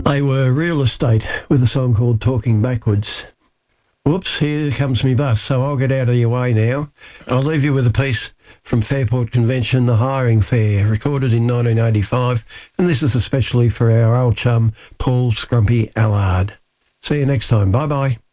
They were Real Estate with a song called Talking Backwards. Whoops, here comes me bus, so I'll get out of your way now. I'll leave you with a piece from Fairport Convention, The Hiring Fair, recorded in 1985, and this is especially for our old chum, Paul Scrumpy Allard. See you next time. Bye-bye.